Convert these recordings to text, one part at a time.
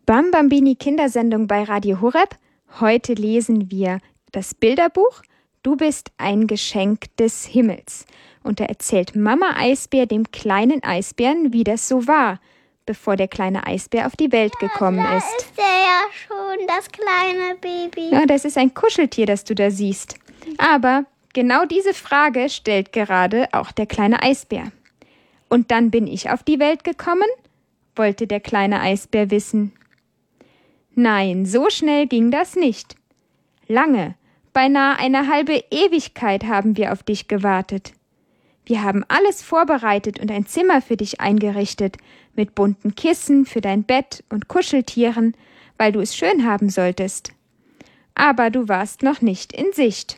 Bambambini Kindersendung bei Radio Horeb. Heute lesen wir das Bilderbuch Du bist ein Geschenk des Himmels. Und da erzählt Mama Eisbär dem kleinen Eisbären, wie das so war, bevor der kleine Eisbär auf die Welt gekommen ist. Da ist er ja schon, das kleine Baby. Ja, das ist ein Kuscheltier, das du da siehst. Aber genau diese Frage stellt gerade auch der kleine Eisbär. Und dann bin ich auf die Welt gekommen? Wollte der kleine Eisbär wissen. Nein, so schnell ging das nicht. Lange, beinahe eine halbe Ewigkeit haben wir auf dich gewartet. Wir haben alles vorbereitet und ein Zimmer für dich eingerichtet, mit bunten Kissen für dein Bett und Kuscheltieren, weil du es schön haben solltest. Aber du warst noch nicht in Sicht.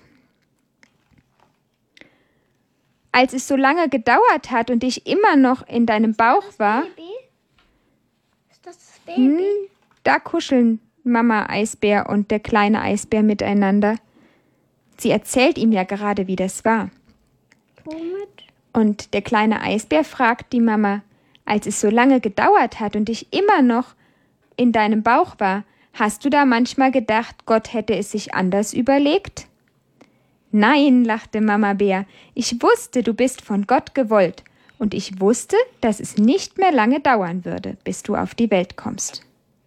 Als es so lange gedauert hat und ich immer noch in deinem Bauch war, Ist das Baby? Da kuscheln Mama Eisbär und der kleine Eisbär miteinander. Sie erzählt ihm ja gerade, wie das war. Womit? Und der kleine Eisbär fragt die Mama, als es so lange gedauert hat und ich immer noch in deinem Bauch war, hast du da manchmal gedacht, Gott hätte es sich anders überlegt? Nein, lachte Mama Bär, ich wusste, du bist von Gott gewollt und ich wusste, dass es nicht mehr lange dauern würde, bis du auf die Welt kommst.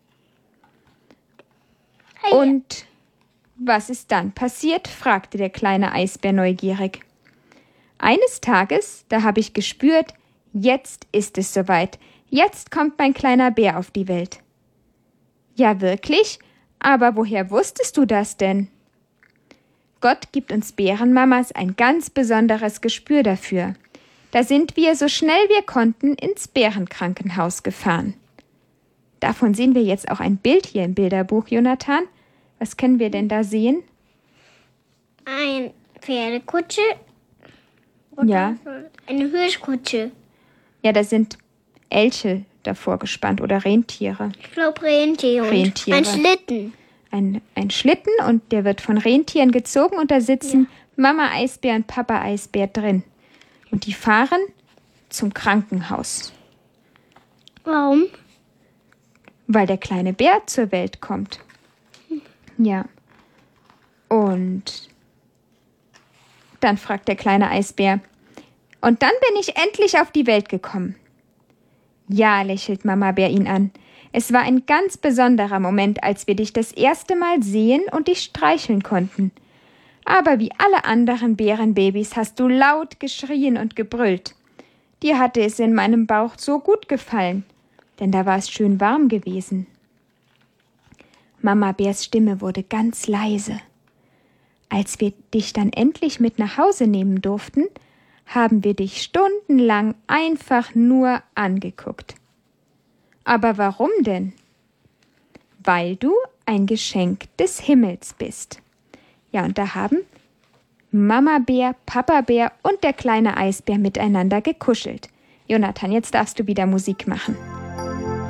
Und was ist dann passiert? Fragte der kleine Eisbär neugierig. Eines Tages, da habe ich gespürt, jetzt ist es soweit, jetzt kommt mein kleiner Bär auf die Welt. Ja, wirklich? Aber woher wusstest du das denn? Gott gibt uns Bärenmamas ein ganz besonderes Gespür dafür. Da sind wir, so schnell wir konnten, ins Bärenkrankenhaus gefahren. Davon sehen wir jetzt auch ein Bild hier im Bilderbuch, Jonathan. Was können wir denn da sehen? Eine Pferdekutsche. Ja. Eine Hirschkutsche. Ja, da sind Elche davor gespannt oder Rentiere. Ich glaube Rentiere. Rentiere. Ein Schlitten. Ein Schlitten und der wird von Rentieren gezogen und da sitzen Mama Eisbär und Papa Eisbär drin. Und die fahren zum Krankenhaus. Warum? Weil der kleine Bär zur Welt kommt. Ja. Und dann fragt der kleine Eisbär, und dann bin ich endlich auf die Welt gekommen. Ja, lächelt Mama Bär ihn an. Es war ein ganz besonderer Moment, als wir dich das erste Mal sehen und dich streicheln konnten. Aber wie alle anderen Bärenbabys hast du laut geschrien und gebrüllt. Dir hatte es in meinem Bauch so gut gefallen, denn da war es schön warm gewesen. Mama Bärs Stimme wurde ganz leise. Als wir dich dann endlich mit nach Hause nehmen durften, haben wir dich stundenlang einfach nur angeguckt. Aber warum denn? Weil du ein Geschenk des Himmels bist. Ja, und da haben Mama Bär, Papa Bär und der kleine Eisbär miteinander gekuschelt. Jonathan, jetzt darfst du wieder Musik machen.